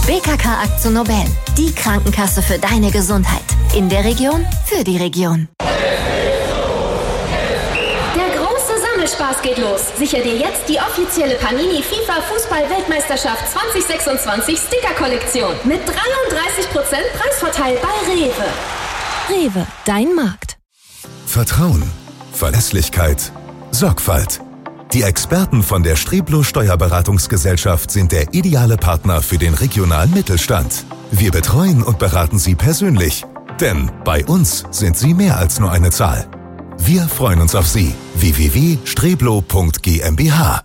BKK AkzoNobel, die Krankenkasse für deine Gesundheit. In der Region, für die Region. Der große Sammelspaß geht los. Sicher dir jetzt die offizielle Panini FIFA Fußball-Weltmeisterschaft 2026 Sticker-Kollektion mit 33% Preisvorteil bei Rewe. Rewe, dein Markt. Vertrauen, Verlässlichkeit, Sorgfalt. Die Experten von der Streblo Steuerberatungsgesellschaft sind der ideale Partner für den regionalen Mittelstand. Wir betreuen und beraten Sie persönlich, denn bei uns sind Sie mehr als nur eine Zahl. Wir freuen uns auf Sie. www.streblo.gmbh.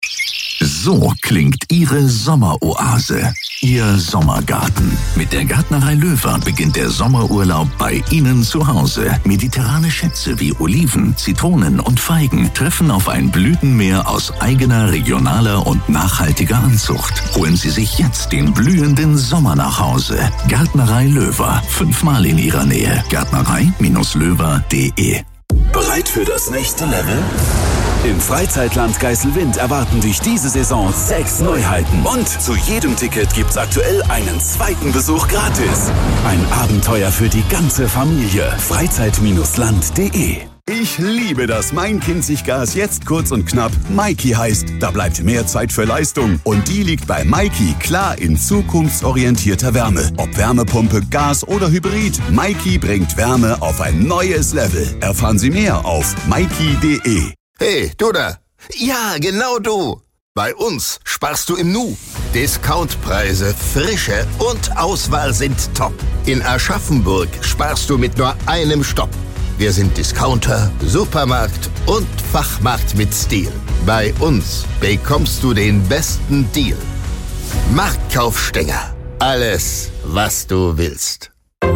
So klingt Ihre Sommeroase, Ihr Sommergarten. Mit der Gärtnerei Löwer beginnt der Sommerurlaub bei Ihnen zu Hause. Mediterrane Schätze wie Oliven, Zitronen und Feigen treffen auf ein Blütenmeer aus eigener, regionaler und nachhaltiger Anzucht. Holen Sie sich jetzt den blühenden Sommer nach Hause. Gärtnerei Löwer, 5-mal in Ihrer Nähe. Gärtnerei-löwer.de. Bereit für das nächste Level? Im Freizeitland Geiselwind erwarten dich diese Saison 6 Neuheiten. Und zu jedem Ticket gibt's aktuell einen zweiten Besuch gratis. Ein Abenteuer für die ganze Familie. Freizeit-land.de. Ich liebe das Main-Kinzig-Gas jetzt kurz und knapp Maiki heißt. Da bleibt mehr Zeit für Leistung. Und die liegt bei Maiki klar in zukunftsorientierter Wärme. Ob Wärmepumpe, Gas oder Hybrid, Maiki bringt Wärme auf ein neues Level. Erfahren Sie mehr auf maiki.de. Hey, du da. Ja, genau du. Bei uns sparst du im Nu. Discountpreise, Frische und Auswahl sind top. In Aschaffenburg sparst du mit nur einem Stopp. Wir sind Discounter, Supermarkt und Fachmarkt mit Stil. Bei uns bekommst du den besten Deal. Marktkaufstänger. Alles, was du willst.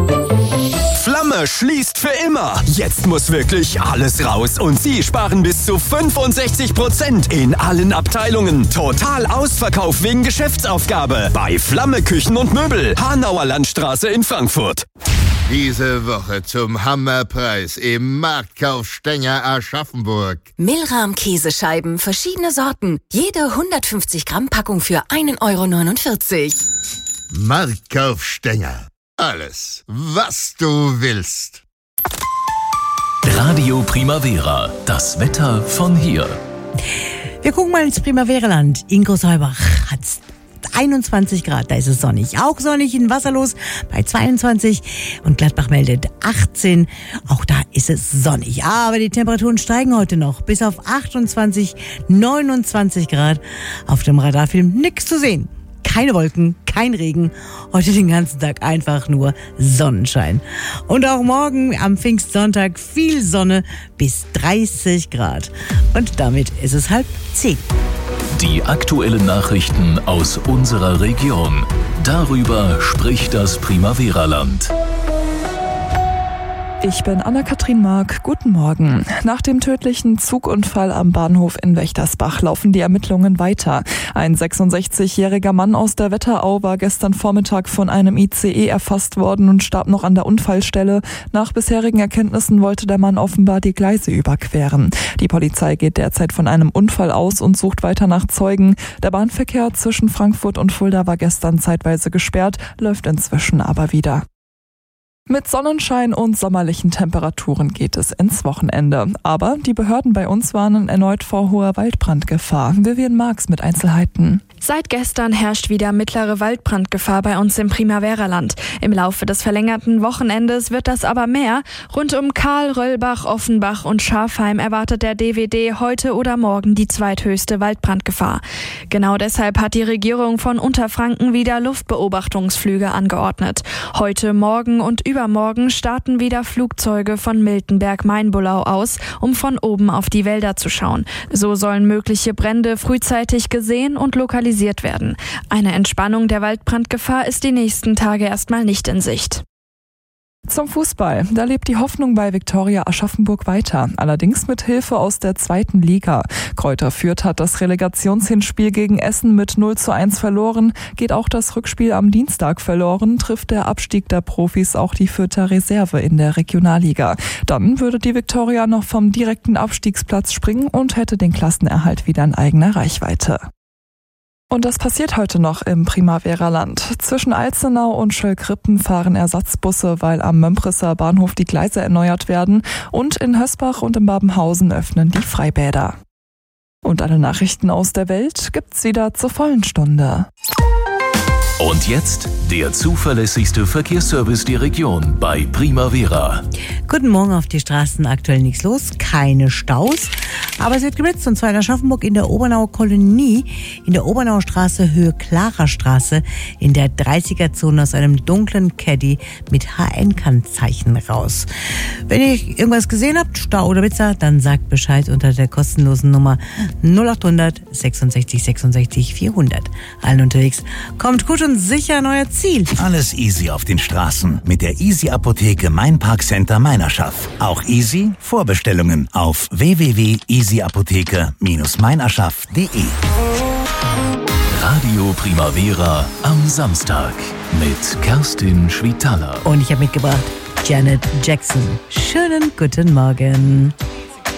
Flamme schließt für immer. Jetzt muss wirklich alles raus und Sie sparen bis zu 65% in allen Abteilungen. Total Ausverkauf wegen Geschäftsaufgabe bei Flamme Küchen und Möbel, Hanauer Landstraße in Frankfurt. Diese Woche zum Hammerpreis im Marktkaufstänger Aschaffenburg. Milram Käsescheiben, verschiedene Sorten. Jede 150 Gramm Packung für 1,49 €. Marktkaufstänger. Alles, was du willst. Radio Primavera, das Wetter von hier. Wir gucken mal ins Primaveraland. Ingo Seubach hat's 21 Grad, da ist es sonnig. Auch sonnig in Wasserlos bei 22 und Gladbach meldet 18. Auch da ist es sonnig. Aber die Temperaturen steigen heute noch bis auf 28, 29 Grad. Auf dem Radarfilm nichts zu sehen. Keine Wolken, kein Regen. Heute den ganzen Tag einfach nur Sonnenschein. Und auch morgen am Pfingstsonntag viel Sonne bis 30 Grad. Und damit ist es 9:30. Die aktuellen Nachrichten aus unserer Region. Darüber spricht das Primaveraland. Ich bin Anna-Kathrin Mark. Guten Morgen. Nach dem tödlichen Zugunfall am Bahnhof in Wächtersbach laufen die Ermittlungen weiter. Ein 66-jähriger Mann aus der Wetterau war gestern Vormittag von einem ICE erfasst worden und starb noch an der Unfallstelle. Nach bisherigen Erkenntnissen wollte der Mann offenbar die Gleise überqueren. Die Polizei geht derzeit von einem Unfall aus und sucht weiter nach Zeugen. Der Bahnverkehr zwischen Frankfurt und Fulda war gestern zeitweise gesperrt, läuft inzwischen aber wieder. Mit Sonnenschein und sommerlichen Temperaturen geht es ins Wochenende. Aber die Behörden bei uns warnen erneut vor hoher Waldbrandgefahr. Vivian Marx mit Einzelheiten. Seit gestern herrscht wieder mittlere Waldbrandgefahr bei uns im Primaveraland. Im Laufe des verlängerten Wochenendes wird das aber mehr. Rund um Karl, Röllbach, Offenbach und Schafheim erwartet der DWD heute oder morgen die zweithöchste Waldbrandgefahr. Genau deshalb hat die Regierung von Unterfranken wieder Luftbeobachtungsflüge angeordnet. Heute, morgen und übermorgen starten wieder Flugzeuge von Miltenberg-Mainbollau aus, um von oben auf die Wälder zu schauen. So sollen mögliche Brände frühzeitig gesehen und lokalisiert werden. Eine Entspannung der Waldbrandgefahr ist die nächsten Tage erstmal nicht in Sicht. Zum Fußball. Da lebt die Hoffnung bei Viktoria Aschaffenburg weiter. Allerdings mit Hilfe aus der 2. Liga. Kräuter Fürth hat das Relegationshinspiel gegen Essen mit 0:1 verloren. Geht auch das Rückspiel am Dienstag verloren, trifft der Abstieg der Profis auch die Fürther Reserve in der Regionalliga. Dann würde die Viktoria noch vom direkten Abstiegsplatz springen und hätte den Klassenerhalt wieder in eigener Reichweite. Und das passiert heute noch im Primavera-Land. Zwischen Alzenau und Schöllkrippen fahren Ersatzbusse, weil am Mömprisser Bahnhof die Gleise erneuert werden. Und in Hösbach und in Babenhausen öffnen die Freibäder. Und alle Nachrichten aus der Welt gibt's wieder zur vollen Stunde. Und jetzt der zuverlässigste Verkehrsservice der Region bei Primavera. Guten Morgen, auf die Straßen aktuell nichts los, keine Staus. Aber es wird geblitzt, und zwar in Aschaffenburg in der Obernauer Kolonie, in der Obernauer Straße Höhe Klarer Straße, in der 30er-Zone aus einem dunklen Caddy mit HN-Kennzeichen raus. Wenn ihr irgendwas gesehen habt, Stau oder Blitzer, dann sagt Bescheid unter der kostenlosen Nummer 0800 66 66 400. Allen unterwegs, kommt gut und sicher an euer Ziel. Alles easy auf den Straßen mit der Easy Apotheke Mainparkcenter Meinerschaft. Auch easy Vorbestellungen auf www.easyapotheke-meinerschaft.de. Radio Primavera am Samstag mit Kerstin Schwitaler. Und ich habe mitgebracht Janet Jackson. Schönen guten Morgen.